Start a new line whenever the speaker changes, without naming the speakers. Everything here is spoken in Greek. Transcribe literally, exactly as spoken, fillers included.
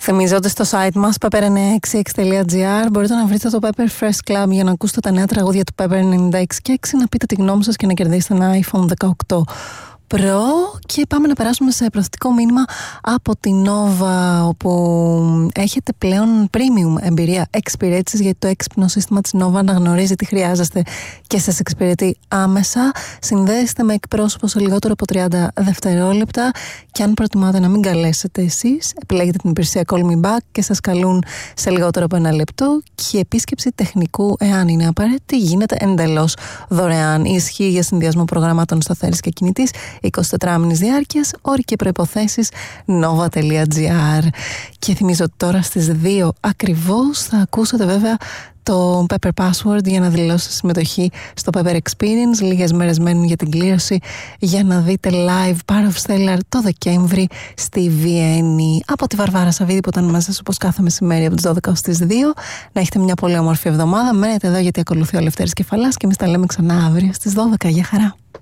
Θυμίζω ότι στο site μας pepper εννιακόσια εξήντα έξι τελεία τζι άρ μπορείτε να βρείτε το Pepper Fresh Club για να ακούσετε τα νέα τραγούδια του Pepper ενενήντα έξι και έξι, να πείτε τη γνώμη σας και να κερδίσετε ένα iPhone δεκαοκτώ Pro. Και πάμε να περάσουμε σε προθετικό μήνυμα από την Nova, όπου έχετε πλέον premium εμπειρία εξυπηρέτησης, γιατί το έξυπνο σύστημα της Nova αναγνωρίζει τι χρειάζεστε και σας εξυπηρετεί άμεσα. Συνδέεστε με εκπρόσωπο σε λιγότερο από τριάντα δευτερόλεπτα και αν προτιμάτε να μην καλέσετε εσείς, επιλέγετε την υπηρεσία Call Me Back και σας καλούν σε λιγότερο από ένα λεπτό, και η επίσκεψη τεχνικού, εάν είναι απαραίτητη, γίνεται εντελώς δωρεάν. Ισχύει για συνδυασμό προγραμμάτων σταθερής και κινητής εικοσιτετράωρης διάρκειας, όροι και προϋποθέσεις nova τελεία τζι άρ. Και θυμίζω ότι τώρα στις δύο ακριβώς θα ακούσετε βέβαια το Pepper Password για να δηλώσετε συμμετοχή στο Pepper Experience. Λίγες μέρες μένουν για την κλήρωση για να δείτε live Power of Stellar το Δεκέμβρη στη Βιέννη. Από τη Βαρβάρα Σαββίδη που ήταν μέσα σας όπως κάθε μεσημέρι από τις δώδεκα ως τις δύο. Να έχετε μια πολύ όμορφη εβδομάδα. Μένετε εδώ γιατί ακολουθεί ο Λευτέρης Κεφαλάς και εμείς τα λέμε ξανά αύριο στις δώδεκα. Γεια χαρά.